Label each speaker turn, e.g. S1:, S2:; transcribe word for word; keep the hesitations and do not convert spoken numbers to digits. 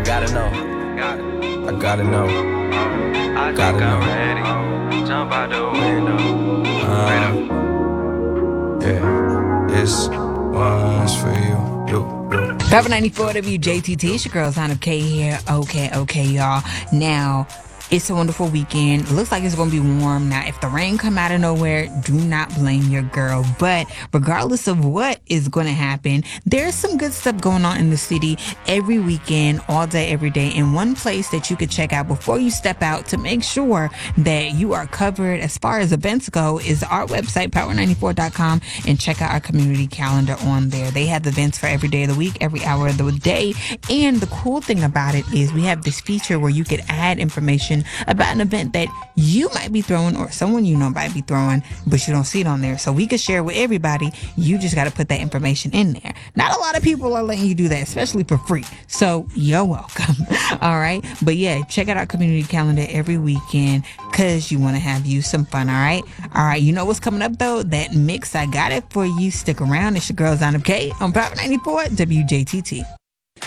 S1: gotta know. I gotta know. I gotta know. Ready. Jump out the window. Uh, yeah, this one's for you. You, you.
S2: Power ninety-four W J T T, it's your girl, Sign of K here. Okay, okay, y'all. Now, it's a wonderful weekend. It looks like it's going to be warm. Now, if the rain come out of nowhere, do not blame your girl. But regardless of what is going to happen, there's some good stuff going on in the city every weekend, all day, every day. And one place that you could check out before you step out to make sure that you are covered as far as events go is our website, power ninety-four dot com, and check out our community calendar on there. They have events for every day of the week, every hour of the day. And the cool thing about it is we have this feature where you could add information about an event that you might be throwing or someone you know might be throwing, but you don't see it on there. So we could share with everybody. You just got to put that information in there. Not a lot of people are letting you do that, especially for free. So you're welcome. All right. But yeah, check out our community calendar every weekend because you want to have you some fun. All right. All right. You know what's coming up though? That mix, I got it for you. Stick around. It's your girl, Zana K on Power ninety-four W J T T.